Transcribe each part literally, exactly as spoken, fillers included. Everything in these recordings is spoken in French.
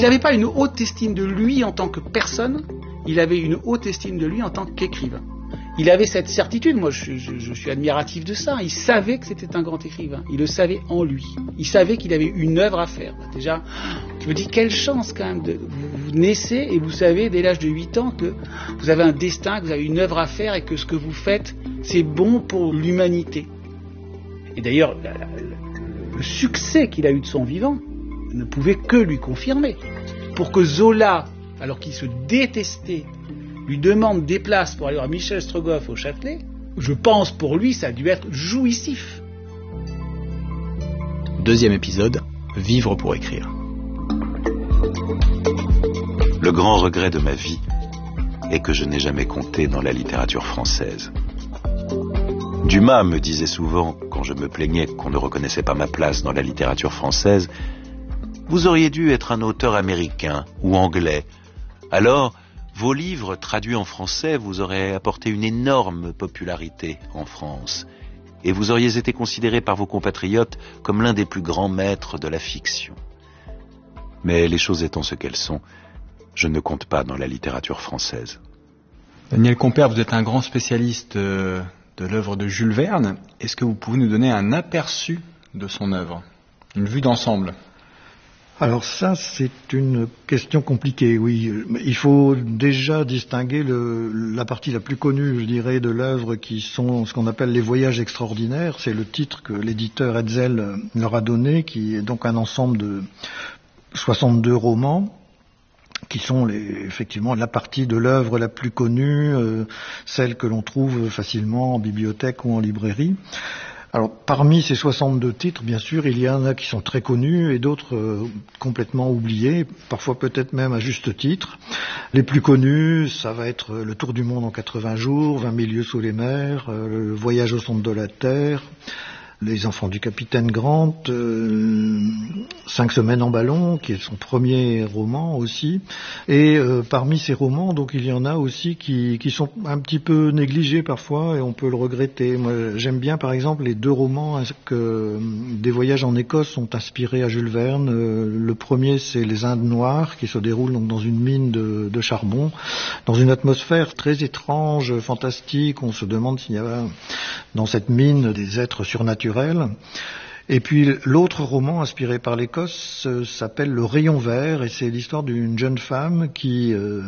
il n'avait pas une haute estime de lui en tant que personne, il avait une haute estime de lui en tant qu'écrivain. Il avait cette certitude, moi je, je, je suis admiratif de ça, il savait que c'était un grand écrivain, il le savait en lui, il savait qu'il avait une œuvre à faire. Déjà, je me dis quelle chance quand même, de, vous, vous naissez et vous savez dès l'âge de huit ans que vous avez un destin, que vous avez une œuvre à faire et que ce que vous faites, c'est bon pour l'humanité. Et d'ailleurs, la, la, le, le succès qu'il a eu de son vivant ne pouvait que lui confirmer. Pour que Zola, alors qu'il se détestait, lui demande des places pour aller voir Michel Strogoff au Châtelet, je pense pour lui ça a dû être jouissif. Deuxième épisode, vivre pour écrire. Le grand regret de ma vie est que je n'ai jamais compté dans la littérature française. Dumas me disait souvent, quand je me plaignais qu'on ne reconnaissait pas ma place dans la littérature française, « Vous auriez dû être un auteur américain ou anglais. Alors, vos livres traduits en français vous auraient apporté une énorme popularité en France et vous auriez été considéré par vos compatriotes comme l'un des plus grands maîtres de la fiction. Mais les choses étant ce qu'elles sont, je ne compte pas dans la littérature française. » Daniel Compère, vous êtes un grand spécialiste de l'œuvre de Jules Verne. Est-ce que vous pouvez nous donner un aperçu de son œuvre, une vue d'ensemble ? Alors ça, c'est une question compliquée, oui. Il faut déjà distinguer le, la partie la plus connue, je dirais, de l'œuvre, qui sont ce qu'on appelle les voyages extraordinaires. C'est le titre que l'éditeur Hetzel leur a donné, qui est donc un ensemble de soixante-deux romans, qui sont les, effectivement la partie de l'œuvre la plus connue, euh, celle que l'on trouve facilement en bibliothèque ou en librairie. Alors, parmi ces soixante-deux titres, bien sûr, il y en a qui sont très connus et d'autres euh, complètement oubliés, parfois peut-être même à juste titre. Les plus connus, ça va être Le Tour du monde en quatre-vingts jours, vingt mille lieues sous les mers, euh, Le voyage au centre de la Terre, Les enfants du capitaine Grant, euh, Cinq semaines en ballon, qui est son premier roman aussi. Et euh, parmi ces romans, donc il y en a aussi qui, qui sont un petit peu négligés parfois, et on peut le regretter. Moi, j'aime bien par exemple les deux romans que des voyages en Écosse sont inspirés à Jules Verne. Euh, le premier, c'est Les Indes noires, qui se déroule donc dans une mine de, de charbon, dans une atmosphère très étrange, fantastique. On se demande s'il y a dans cette mine des êtres surnaturels. Et puis l'autre roman inspiré par l'Écosse euh, s'appelle Le Rayon Vert, et c'est l'histoire d'une jeune femme qui euh,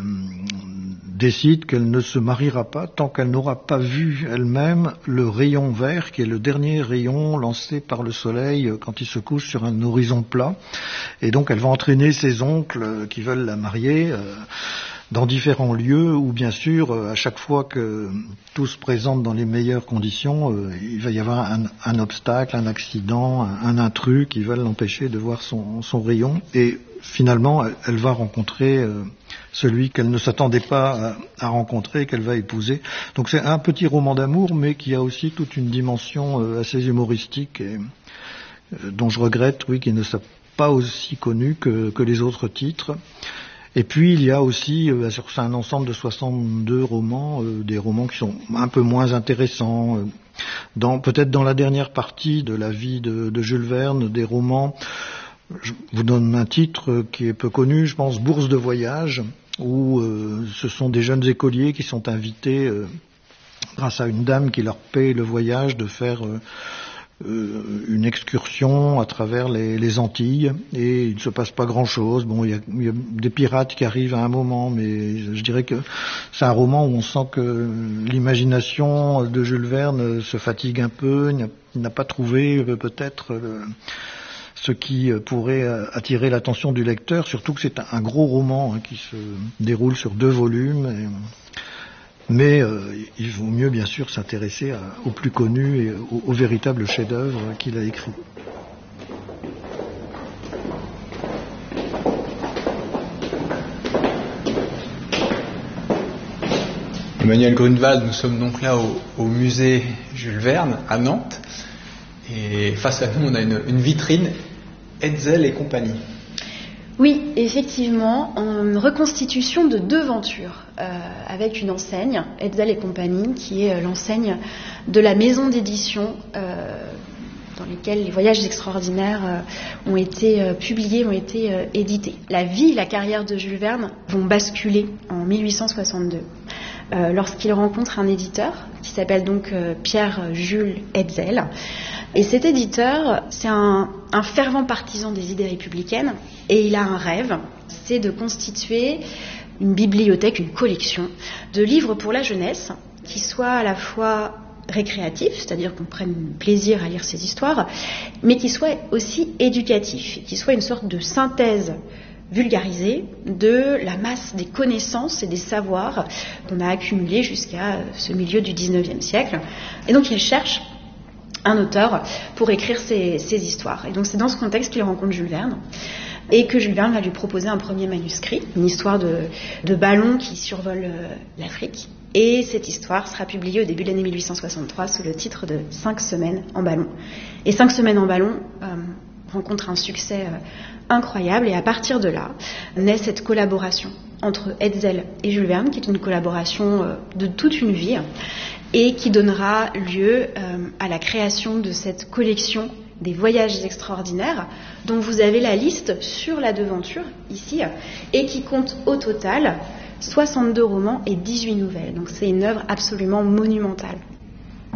décide qu'elle ne se mariera pas tant qu'elle n'aura pas vu elle-même le rayon vert, qui est le dernier rayon lancé par le soleil quand il se couche sur un horizon plat. Et donc elle va entraîner ses oncles qui veulent la marier euh, dans différents lieux où, bien sûr, à chaque fois que tout se présente dans les meilleures conditions, euh, il va y avoir un, un obstacle, un accident, un, un intrus qui va l'empêcher de voir son, son rayon. Et finalement, elle, elle va rencontrer euh, celui qu'elle ne s'attendait pas à, à rencontrer, qu'elle va épouser. Donc c'est un petit roman d'amour, mais qui a aussi toute une dimension euh, assez humoristique, et, euh, dont je regrette, oui, qu'il ne soit pas aussi connu que, que les autres titres. Et puis il y a aussi, euh, c'est un ensemble de soixante-deux romans, euh, des romans qui sont un peu moins intéressants. Euh, dans, peut-être dans la dernière partie de la vie de, de Jules Verne, des romans, je vous donne un titre qui est peu connu, je pense, Bourse de voyage, où euh, ce sont des jeunes écoliers qui sont invités, euh, grâce à une dame qui leur paie le voyage, de faire Euh, Euh, une excursion à travers les, les Antilles, et il ne se passe pas grand-chose. Bon, il y a, il y a des pirates qui arrivent à un moment, mais je, je dirais que c'est un roman où on sent que l'imagination de Jules Verne se fatigue un peu. Il n'a, il n'a pas trouvé euh, peut-être le, ce qui pourrait attirer l'attention du lecteur, surtout que c'est un, un gros roman hein, qui se déroule sur deux volumes. Et, mais euh, il vaut mieux bien sûr s'intéresser à, au plus connu et au, au véritable chef-d'œuvre qu'il a écrit. Emmanuel Grunewald, nous sommes donc là au, au musée Jules Verne à Nantes, et face à nous on a une, une vitrine Hetzel et compagnie. Oui, effectivement, une reconstitution de deux ventures euh, avec une enseigne, Hetzel et compagnie, qui est l'enseigne de la maison d'édition euh, dans lesquels les voyages extraordinaires euh, ont été euh, publiés, ont été euh, édités. La vie et la carrière de Jules Verne vont basculer en mille huit cent soixante-deux, euh, lorsqu'il rencontre un éditeur qui s'appelle donc euh, Pierre-Jules Hetzel. Et cet éditeur, c'est un, un fervent partisan des idées républicaines, et il a un rêve, c'est de constituer une bibliothèque, une collection de livres pour la jeunesse, qui soit à la fois récréatif, c'est-à-dire qu'on prenne plaisir à lire ces histoires, mais qui soit aussi éducatif, qui soit une sorte de synthèse vulgarisée de la masse des connaissances et des savoirs qu'on a accumulés jusqu'à ce milieu du dix-neuvième siècle. Et donc il cherche un auteur pour écrire ces, ces histoires. Et donc c'est dans ce contexte qu'il rencontre Jules Verne, et que Jules Verne va lui proposer un premier manuscrit, une histoire de, de ballon qui survole l'Afrique. Et cette histoire sera publiée au début de l'année mille huit cent soixante-trois sous le titre de Cinq semaines en ballon. Et Cinq semaines en ballon euh, rencontre un succès euh, incroyable, et à partir de là naît cette collaboration entre Hetzel et Jules Verne, qui est une collaboration euh, de toute une vie, et qui donnera lieu euh, à la création de cette collection des voyages extraordinaires, dont vous avez la liste sur la devanture ici, et qui compte au total soixante-deux romans et dix-huit nouvelles. Donc c'est une œuvre absolument monumentale.